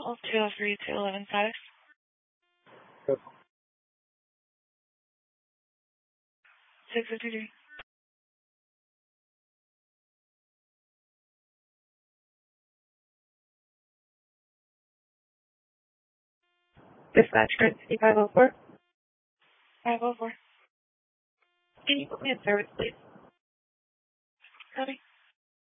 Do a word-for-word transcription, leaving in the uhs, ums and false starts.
two oh three to eleven status. Good. six fifty-three. Dispatch, current five oh four. five oh four. Can you put me in service, please? Copy.